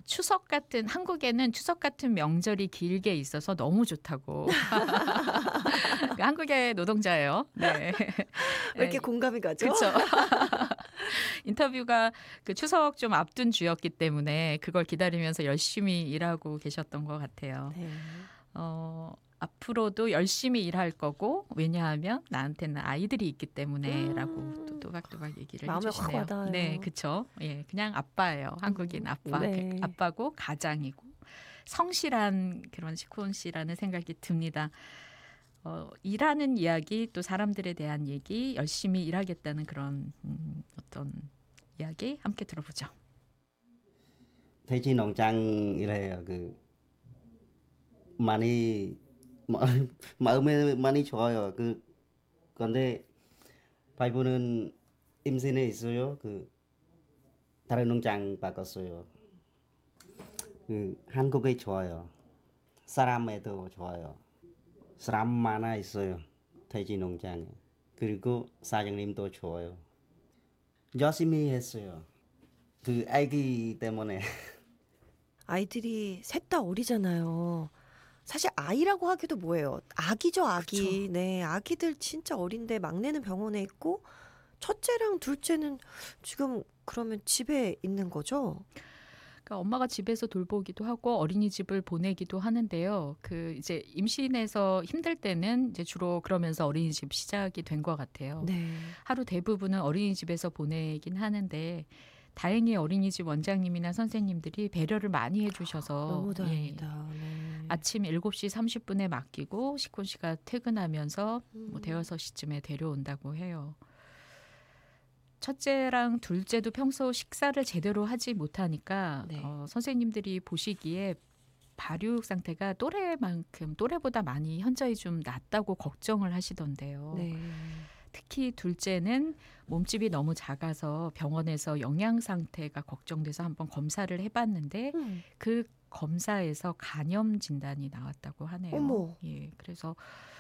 추석 같은 한국에는 추석 같은 명절이 길게 있어서 너무 좋다고. 그 한국의 노동자예요. 네. 왜 이렇게 공감이 가죠? 그렇죠. 인터뷰가 그 추석 좀 앞둔 주였기 때문에 그걸 기다리면서 열심히 일하고 계셨던 것 같아요. 네. 앞으로도 열심히 일할 거고 왜냐하면 나한테는 아이들이 있기 때문에라고 또 또박또박 얘기를 마음에 확 해주시네요. 와닿아요. 네, 그렇죠. 예, 그냥 아빠예요. 한국인 아빠, 네. 아빠고 가장이고 성실한 그런 시콘 씨라는 생각이 듭니다. 일하는 이야기 또 사람들에 대한 얘기 열심히 일하겠다는 그런 어떤 이야기 함께 들어보죠. 돼지 농장이래요. 그 많이 마음에 많이 좋아요. 그 근데 바이브는 임신해 있어요. 그 다른 농장 바꿨어요. 그 한국에 좋아요. 사람에도 좋아요. 사람 많아 있어요. 돼지 농장에. 그리고 사장님도 좋아요. 열심히 했어요. 그 아기 때문에. 아이들이 셋 다 어리잖아요. 사실 아이라고 하기도 뭐예요. 아기죠, 아기. 그쵸. 네, 아기들 진짜 어린데 막내는 병원에 있고 첫째랑 둘째는 지금 그러면 집에 있는 거죠? 그러니까 엄마가 집에서 돌보기도 하고 어린이집을 보내기도 하는데요. 그 이제 임신해서 힘들 때는 이제 주로 그러면서 어린이집 시작이 된 것 같아요. 네. 하루 대부분은 어린이집에서 보내긴 하는데 다행히 어린이집 원장님이나 선생님들이 배려를 많이 해주셔서 너무 다행이다. 네. 아침 7시 30분에 맡기고 시콘 씨가 퇴근하면서 뭐 대여섯 시쯤에 데려온다고 해요. 첫째랑 둘째도 평소 식사를 제대로 하지 못하니까 네. 선생님들이 보시기에 발육 상태가 또래보다 많이 현저히 좀 낮다고 걱정을 하시던데요. 네. 특히 둘째는 몸집이 너무 작아서 병원에서 영양 상태가 걱정돼서 한번 검사를 해봤는데 그 검사에서 간염 진단이 나왔다고 하네요. 어머. 예, 그래서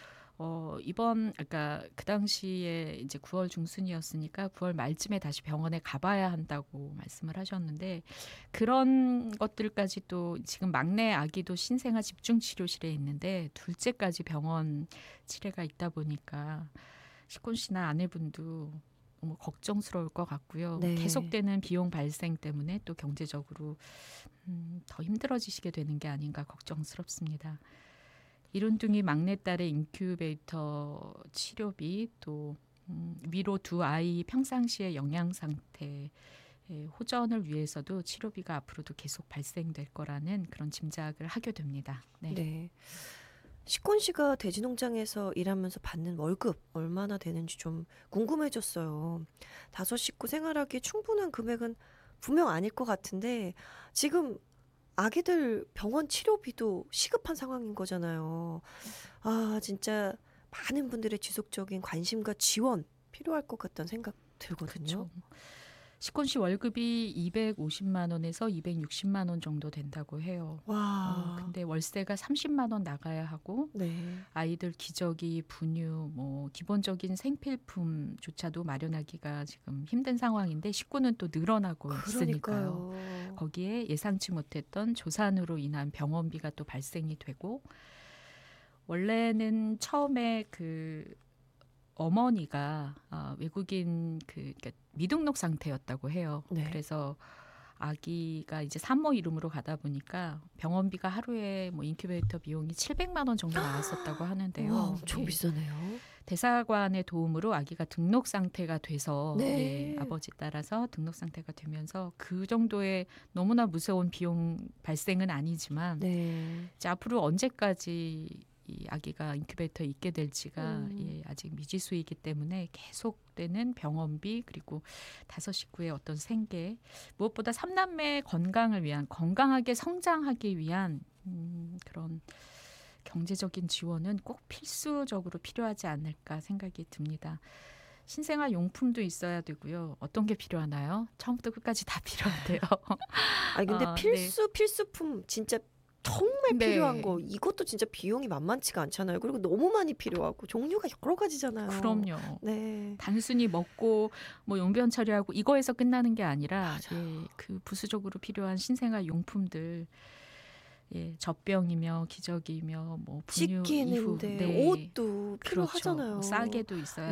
아까 그 당시에 이제 9월 중순이었으니까 9월 말쯤에 다시 병원에 가봐야 한다고 말씀을 하셨는데 그런 것들까지 또 지금 막내 아기도 신생아 집중치료실에 있는데 둘째까지 병원 치레가 있다 보니까 시콘 씨나 아내분도 너무 걱정스러울 것 같고요. 네. 계속되는 비용 발생 때문에 또 경제적으로 더 힘들어지시게 되는 게 아닌가 걱정스럽습니다. 이룬둥이 막내딸의 인큐베이터 치료비 또 위로 두 아이 평상시의 영양 상태 호전을 위해서도 치료비가 앞으로도 계속 발생될 거라는 그런 짐작을 하게 됩니다. 네. 네. 시콘 씨가 돼지 농장에서 일하면서 받는 월급 얼마나 되는지 좀 궁금해졌어요. 5식구 생활하기에 충분한 금액은 분명 아닐 것 같은데 지금 아기들 병원 치료비도 시급한 상황인 거잖아요. 아, 진짜 많은 분들의 지속적인 관심과 지원 필요할 것 같다는 생각 들거든요. 그렇죠. 시콘 씨 월급이 250만 원에서 260만 원 정도 된다고 해요. 와. 근데 월세가 30만 원 나가야 하고 네. 아이들 기저귀, 분유, 뭐 기본적인 생필품조차도 마련하기가 지금 힘든 상황인데 식구는 또 늘어나고 있으니까요. 그러니까요. 거기에 예상치 못했던 조산으로 인한 병원비가 또 발생이 되고 원래는 처음에 그 어머니가 외국인 그러니까 미등록 상태였다고 해요. 네. 그래서 아기가 이제 산모 이름으로 가다 보니까 병원비가 하루에 뭐 인큐베이터 비용이 700만 원 정도 나왔었다고 하는데요. 와, 엄청 예. 비싸네요. 대사관의 도움으로 아기가 등록 상태가 돼서 네. 예, 아버지 따라서 등록 상태가 되면서 그 정도의 너무나 무서운 비용 발생은 아니지만 네. 이제 앞으로 언제까지 이 아기가 인큐베이터에 있게 될지가 예, 아직 미지수이기 때문에 계속되는 병원비 그리고 5식구의 어떤 생계 무엇보다 3남매의 건강을 위한 건강하게 성장하기 위한 그런 경제적인 지원은 꼭 필수적으로 필요하지 않을까 생각이 듭니다. 신생아 용품도 있어야 되고요. 어떤 게 필요하나요? 처음부터 끝까지 다 필요한데요. 아니 근데 네. 필수품 진짜 정말 네. 필요한 거 이것도 진짜 비용이 만만치가 않잖아요. 그리고 너무 많이 필요하고 종류가 여러 가지잖아요. 그럼요. 네. 단순히 먹고 뭐 용변 처리하고 이거에서 끝나는 게 아니라 맞아요. 예, 그 부수적으로 필요한 신생아 용품들 예, 젖병이며 기저귀며 뭐 분유 씻기는 이후 데 네. 옷도 그렇죠. 필요하잖아요. 싸게도 있어야